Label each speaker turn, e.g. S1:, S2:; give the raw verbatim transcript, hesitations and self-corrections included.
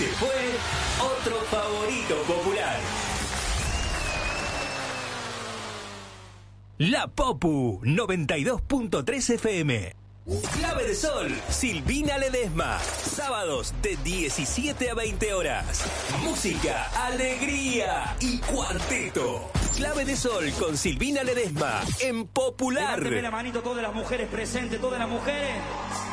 S1: Este fue otro favorito popular. La Popu noventa y dos punto tres F M. Clave de Sol, Silvina Ledesma. Sábados de diecisiete a veinte horas. Música, alegría y cuarteto. Clave de Sol con Silvina Ledesma en Popular.
S2: Levánteme la manito todas las mujeres presentes, todas las mujeres.